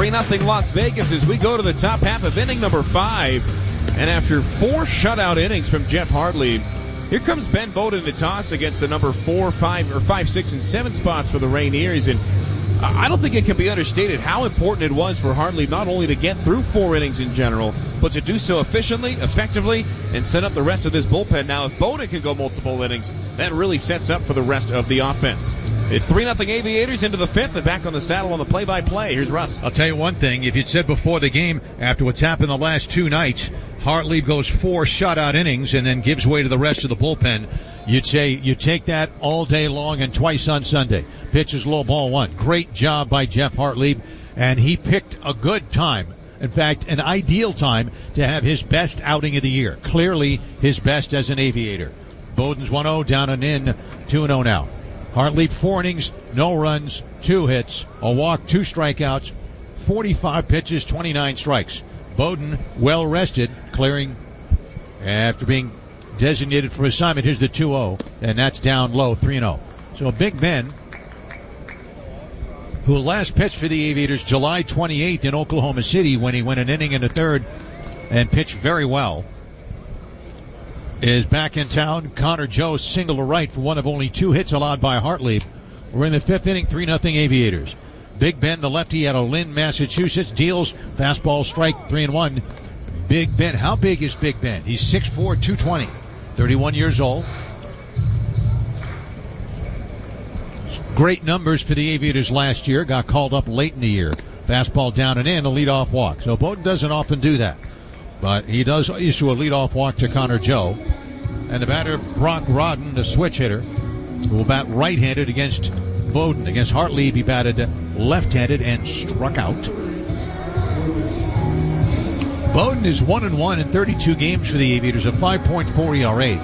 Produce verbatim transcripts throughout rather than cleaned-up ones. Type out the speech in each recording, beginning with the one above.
three nothing Las Vegas as we go to the top half of inning number five. And after four shutout innings from Jeff Hartley, here comes Ben Bowden to toss against the number four, five, or five, six, and seven spots for the Rainiers. And I don't think it can be understated how important it was for Hartley not only to get through four innings in general, but to do so efficiently, effectively, and set up the rest of this bullpen. Now, if Bowden can go multiple innings, that really sets up for the rest of the offense. It's three nothing Aviators into the fifth, and back on the saddle on the play-by-play. Here's Russ. I'll tell you one thing. If you'd said before the game, after what's happened the last two nights, Hartley goes four shutout innings and then gives way to the rest of the bullpen, you'd say you take that all day long and twice on Sunday. Pitches low, ball one. Great job by Jeff Hartley, and he picked a good time. In fact, an ideal time to have his best outing of the year. Clearly his best as an Aviator. Bowden's one oh, down and in, two and oh now. Hartley, four innings, no runs, two hits, a walk, two strikeouts, forty-five pitches, twenty-nine strikes. Bowden, well rested, clearing after being designated for assignment. Here's the two oh, and that's down low, three and oh. So Big Ben, who last pitched for the Aviators July twenty-eighth in Oklahoma City when he went an inning and a third and pitched very well, is back in town. Connor Joe single to right for one of only two hits allowed by Hartley. We're in the fifth inning, three nothing Aviators. Big Ben, the lefty out of Lynn, Massachusetts, deals fastball strike, three and one. Big Ben, how big is Big Ben? He's six four, two twenty, thirty-one years old. Great numbers for the Aviators last year. Got called up late in the year. Fastball down and in, a leadoff walk. So Bowden doesn't often do that, but he does issue a leadoff walk to Connor Joe. And the batter, Brock Rodden, the switch hitter, who will bat right-handed against Bowden. Against Hartley, he batted left-handed and struck out. Bowden is one and one in thirty-two games for the Aviators, a five point four E R A.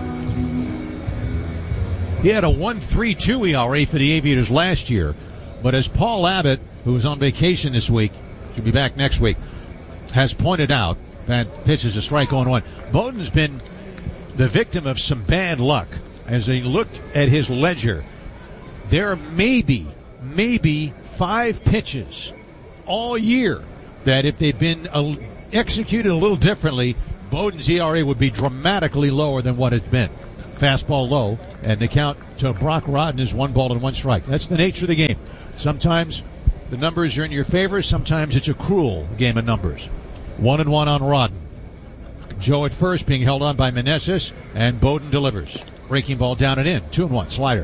He had a one point three two E R A for the Aviators last year, but as Paul Abbott, who is on vacation this week, should be back next week, has pointed out, that pitch is a strike on one. Bowden's been the victim of some bad luck. As he looked at his ledger, there may be, maybe five pitches all year that if they'd been uh, executed a little differently, Bowden's E R A would be dramatically lower than what it's been. Fastball low, and the count to Brock Rodden is one ball and one strike. That's the nature of the game. Sometimes the numbers are in your favor, sometimes it's a cruel game of numbers. One and one on Rodden. Joe at first being held on by Meneses, and Bowden delivers. Breaking ball down and in. Two and one. Slider.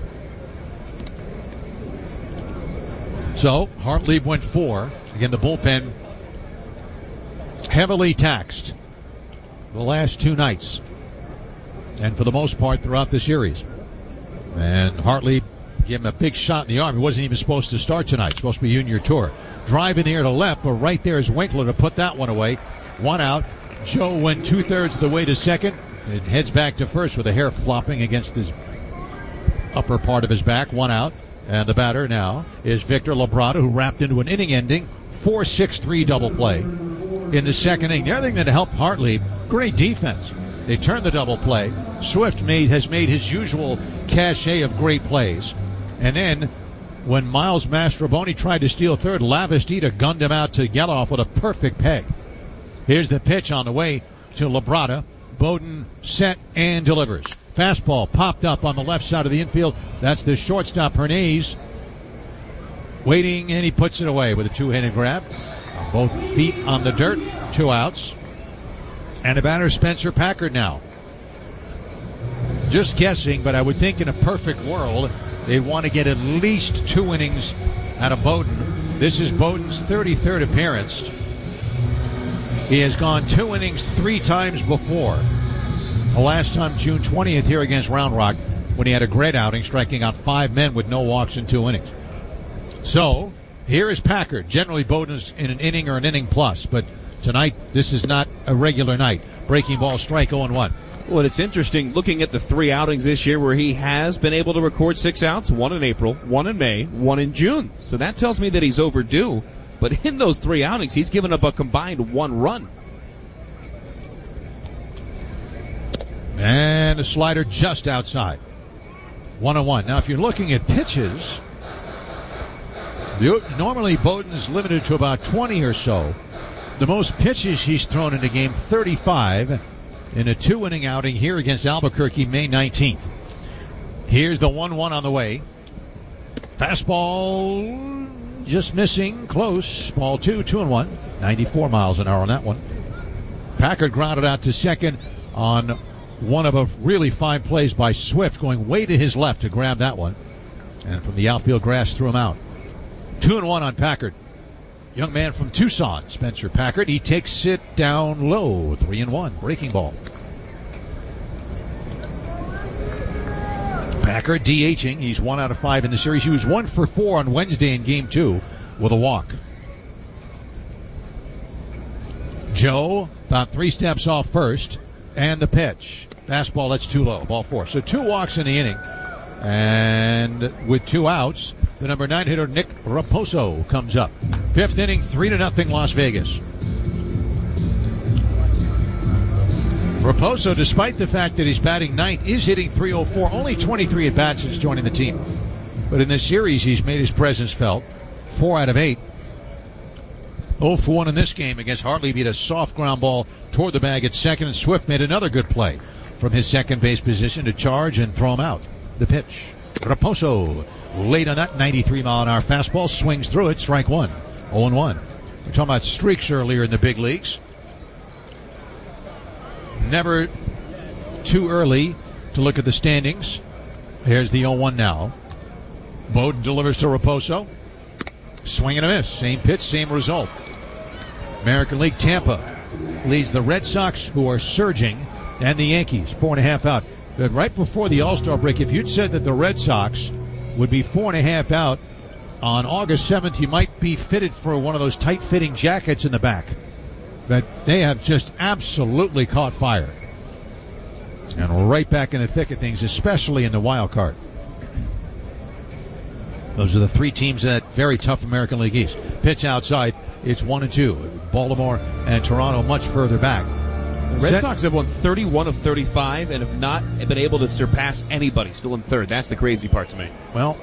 So, Hartley went four. Again, the bullpen heavily taxed the last two nights, and for the most part throughout the series. And Hartley gave him a big shot in the arm. He wasn't even supposed to start tonight. Supposed to be Junior Tour. Drive in the air to left, but right there is Winkler to put that one away. One out. Joe went two-thirds of the way to second. It heads back to first with a hair flopping against his upper part of his back. One out. And the batter now is Victor Labrada, who wrapped into an inning-ending four six three double play in the second inning. The other thing that helped Hartley, great defense. They turned the double play. Swift made has made his usual cachet of great plays. And then when Miles Mastrobuoni tried to steal third, Lavastida gunned him out to Geloff with a perfect peg. Here's the pitch on the way to Labrada. Bowden set and delivers. Fastball popped up on the left side of the infield. That's the shortstop, Hernandez. Waiting, and he puts it away with a two-handed grab. Both feet on the dirt. Two outs. And the batter, Spencer Packard now. Just guessing, but I would think in a perfect world, they'd want to get at least two innings out of Bowden. This is Bowden's thirty-third appearance. He has gone two innings three times before. The last time, June twentieth, here against Round Rock, when he had a great outing, striking out five men with no walks in two innings. So, here is Packard. Generally, Bowden's in an inning or an inning plus, but tonight, this is not a regular night. Breaking ball, strike, oh and one. Well, it's interesting looking at the three outings this year where he has been able to record six outs, one in April, one in May, one in June. So that tells me that he's overdue. But in those three outings, he's given up a combined one run. And a slider just outside. One and one. Now, if you're looking at pitches, Normally, Bowden's limited to about twenty or so. The most pitches he's thrown in a game, thirty-five, in a two-inning outing here against Albuquerque, May nineteenth. Here's the one one on the way. Fastball just missing, close. Ball two, two and one. ninety-four miles an hour on that one. Packard grounded out to second on one of a really fine plays by Swift, going way to his left to grab that one. And from the outfield grass, threw him out. Two and one on Packard. Young man from Tucson, Spencer Packard. He takes it down low. Three and one. Breaking ball. Packard DHing. He's one out of five in the series. He was one for four on Wednesday in game two with a walk. Joe about three steps off first. And the pitch. Fastball, that's too low. Ball four. So two walks in the inning. And with two outs, the number nine hitter, Nick Raposo, comes up. Fifth inning, three to nothing, Las Vegas. Raposo, despite the fact that he's batting ninth, is hitting three oh four, only twenty-three at bats since joining the team. But in this series, he's made his presence felt. Four out of eight. oh for one in this game against Hartley. Beat a soft ground ball toward the bag at second, and Swift made another good play from his second base position to charge and throw him out. The pitch. Raposo late on that ninety-three mile an hour fastball, swings through it, strike one. oh and one. We're talking about streaks earlier in the big leagues. Never too early to look at the standings. Here's the oh one now. Bowden delivers to Raposo. Swing and a miss. Same pitch, same result. American League Tampa leads the Red Sox, who are surging, and the Yankees, four and a half out. But right before the All-Star break, if you'd said that the Red Sox would be four and a half out on August seventh, you might be fitted for one of those tight-fitting jackets in the back. But they have just absolutely caught fire. And right back in the thick of things, especially in the wild card. Those are the three teams in that very tough American League East. Pitch outside, it's one and two. Baltimore and Toronto much further back. The Red Set. Sox have won thirty-one of thirty-five and have not been able to surpass anybody. Still in third. That's the crazy part to me. Well,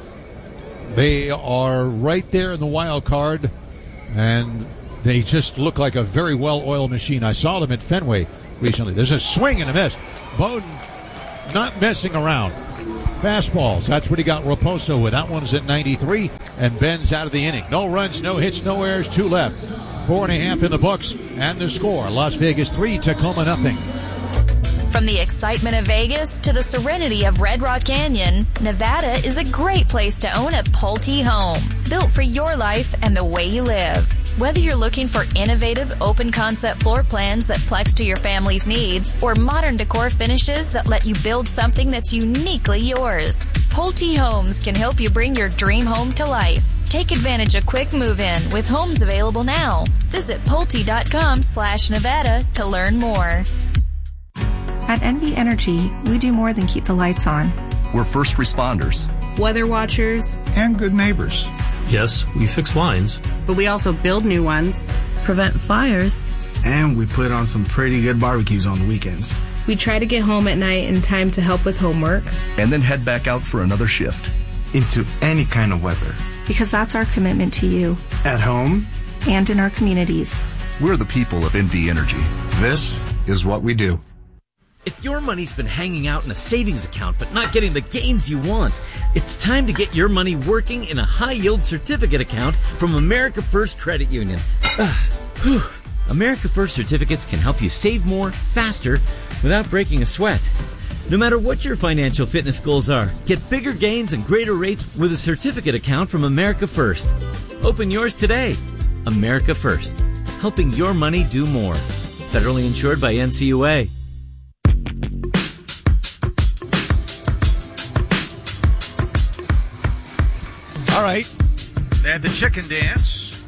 they are right there in the wild card, and they just look like a very well-oiled machine. I saw them at Fenway recently. There's a swing and a miss. Bowden not messing around. Fastballs. That's what he got Raposo with. That one's at ninety-three, and Ben's out of the inning. No runs, no hits, no errors, two left. Four and a half in the books, and the score. Las Vegas three, Tacoma nothing. From the excitement of Vegas to the serenity of Red Rock Canyon, Nevada is a great place to own a Pulte home, built for your life and the way you live. Whether you're looking for innovative, open-concept floor plans that flex to your family's needs, or modern decor finishes that let you build something that's uniquely yours, Pulte Homes can help you bring your dream home to life. Take advantage of quick move-in with homes available now. Visit Pulte.com slash Nevada to learn more. At N V Energy, we do more than keep the lights on. We're first responders, weather watchers, and good neighbors. Yes, we fix lines, but we also build new ones, prevent fires, and we put on some pretty good barbecues on the weekends. We try to get home at night in time to help with homework, and then head back out for another shift. Into any kind of weather. Because that's our commitment to you. At home. And in our communities. We're the people of N V Energy. This is what we do. If your money's been hanging out in a savings account but not getting the gains you want, it's time to get your money working in a high-yield certificate account from America First Credit Union. America First certificates can help you save more, faster, without breaking a sweat. No matter what your financial fitness goals are, get bigger gains and greater rates with a certificate account from America First. Open yours today. America First, helping your money do more. Federally insured by N C U A. All right, they had the chicken dance.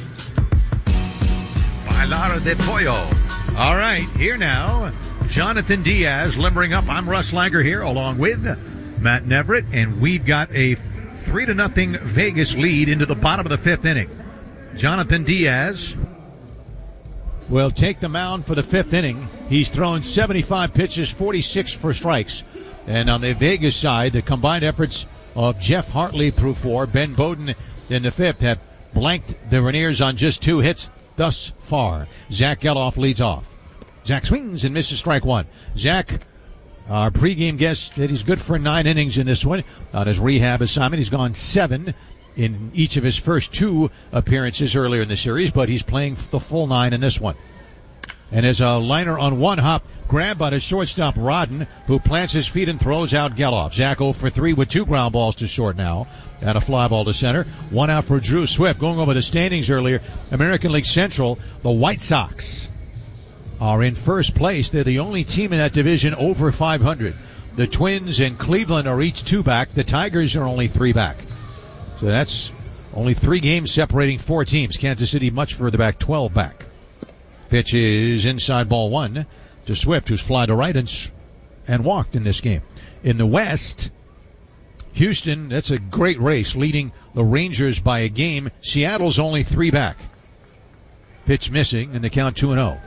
Bailar de Pollo. All right, here now, Jonathan Diaz limbering up. I'm Russ Langer here along with Matt Neverett, and we've got a three to nothing Vegas lead into the bottom of the fifth inning. Jonathan Diaz will take the mound for the fifth inning. He's thrown seventy-five pitches, forty-six for strikes. And on the Vegas side, the combined efforts of Jeff Hartley through four, Ben Bowden in the fifth have blanked the Rainiers on just two hits thus far. Zach Geloff leads off. Zach swings and misses strike one. Zach, our pregame guest, said he's good for nine innings in this one. On his rehab assignment, he's gone seven in each of his first two appearances earlier in the series, but he's playing the full nine in this one. And there's a liner on one hop, grabbed by the shortstop Rodden, who plants his feet and throws out Geloff. Zach oh for three with two ground balls to short now, and a fly ball to center. One out for Drew Swift. Going over the standings earlier, American League Central, the White Sox are in first place. They're the only team in that division over five hundred. The Twins and Cleveland are each two back. The Tigers are only three back. So that's only three games separating four teams. Kansas City much further back, twelve back. Pitch is inside, ball one to Swift, who's fly to right and, and walked in this game. In the West, Houston, that's a great race, leading the Rangers by a game. Seattle's only three back. Pitch missing, and the count two and oh.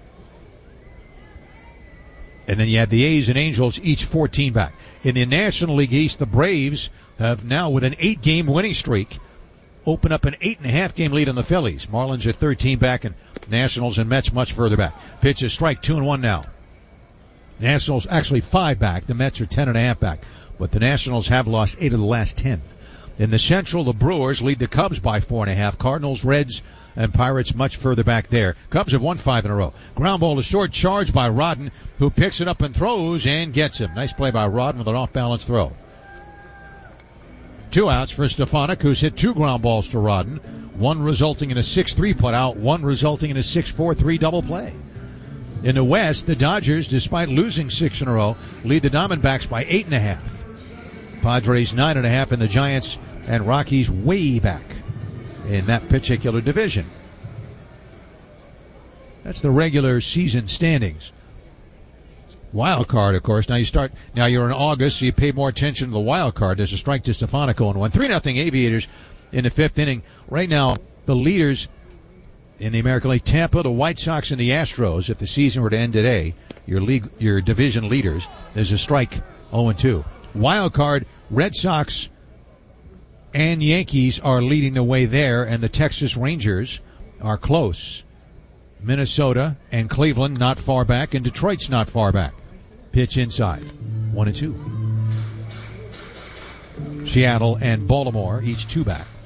And then you have the A's and Angels, each fourteen back. In the National League East, the Braves have now, with an eight-game winning streak, opened up an eight-and-a-half game lead on the Phillies. Marlins are thirteen back, and Nationals and Mets much further back. Pitch is strike, two and one now. Nationals actually five back. The Mets are ten and a half back, but the Nationals have lost eight of the last ten. In the Central, the Brewers lead the Cubs by four and a half. Cardinals, Reds, and Pirates much further back there. Cubs have won five in a row. Ground ball to short, charge by Rodden, who picks it up and throws and gets him. Nice play by Rodden with an off-balance throw. Two outs for Stefanik, who's hit two ground balls to Rodden, one resulting in a six three putout, one resulting in a six four three double play. In the West, the Dodgers, despite losing six in a row, lead the Diamondbacks by eight and a half. Padres nine and a half, and the Giants and Rockies way back in that particular division. That's the regular season standings. Wild card, of course. Now you start. Now you're in August, so you pay more attention to the wild card. There's a strike to Stefanico and one. Three nothing Aviators in the fifth inning. Right now, the leaders in the American League: Tampa, the White Sox, and the Astros. If the season were to end today, your league, your division leaders. There's a strike, oh and two. Wild card: Red Sox and Yankees are leading the way there, and the Texas Rangers are close. Minnesota and Cleveland not far back, and Detroit's not far back. Pitch inside, one and two. Seattle and Baltimore each two back.